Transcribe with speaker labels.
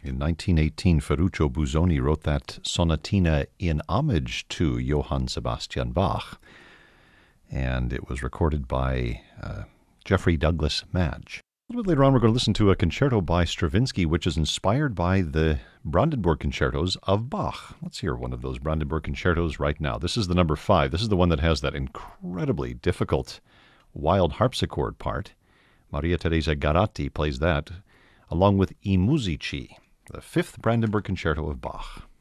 Speaker 1: In 1918, Ferruccio Busoni wrote that sonatina in homage to Johann Sebastian Bach, and it was recorded by Jeffrey Douglas Madge. A little bit later on, we're going to listen to a concerto by Stravinsky, which is inspired by the Brandenburg concertos of Bach. Let's hear one of those Brandenburg concertos right now. This is the number 5. This is the one that has that incredibly difficult wild harpsichord part. Maria Teresa Garatti plays that, along with I Musici, the 5th Brandenburg concerto of Bach.